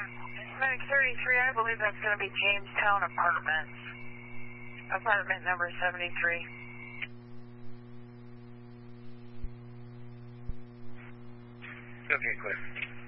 Medic 33, I believe that's going to be Jamestown Apartments. Apartment number 73. Okay, clear.